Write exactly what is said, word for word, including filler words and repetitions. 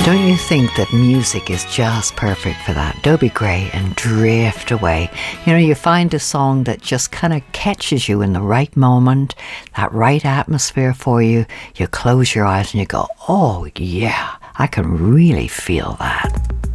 Don't you think that music is just perfect for that? Dobie Gray and Drift Away. You know, you find a song that just kind of catches you in the right moment, that right atmosphere for you. You close your eyes and you go, oh yeah, I can really feel that.